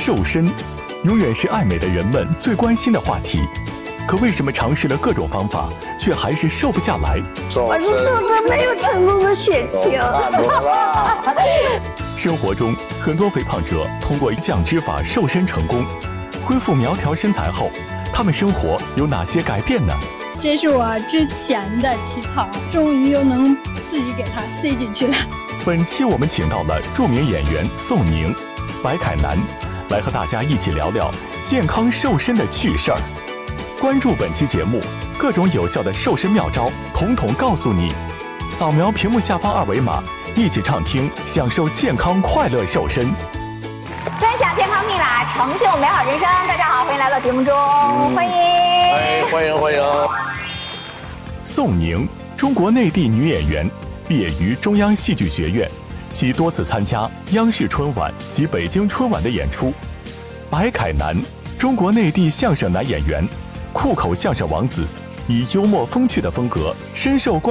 瘦身，永远是爱美的人们最关心的话题。可为什么尝试了各种方法，却还是瘦不下来？ 我是瘦身没有成功的血清。 生活中，很多肥胖者通过降脂法瘦身成功，恢复苗条身材后，他们生活有哪些改变呢？ 这是我之前的旗袍，终于又能自己给它塞进去了。 本期我们请到了著名演员宋宁、白凯南，来和大家一起聊聊健康瘦身的趣事儿。关注本期节目，各种有效的瘦身妙招，统统告诉你。扫描屏幕下方二维码，一起畅听，享受健康快乐瘦身。 分享健康密码，成就美好人生。大家好，欢迎来到节目中，欢迎， 欢迎。 宋宁，中国内地女演员，毕业于中央戏剧学院，其多次参加央视春晚及北京春晚的演出。白凯南，中国内地相声男演员，酷口相声王子，以幽默风趣的风格深受